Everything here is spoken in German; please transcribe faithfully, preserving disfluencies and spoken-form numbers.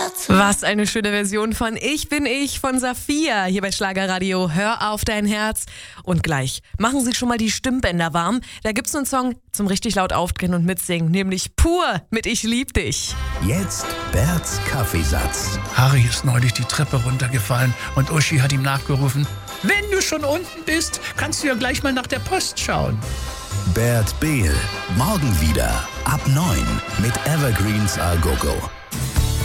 Was eine schöne Version von Ich bin ich von Saphia hier bei Schlagerradio. Hör auf dein Herz. Und gleich machen Sie schon mal die Stimmbänder warm. Da gibt's einen Song zum richtig laut aufdrehen und mitsingen, nämlich Pur mit Ich lieb dich. Jetzt Berts Kaffeesatz. Harry ist neulich die Treppe runtergefallen und Uschi hat ihm nachgerufen: Wenn du schon unten bist, kannst du ja gleich mal nach der Post schauen. Bert Behl, morgen wieder ab neun mit Evergreens A Go Go.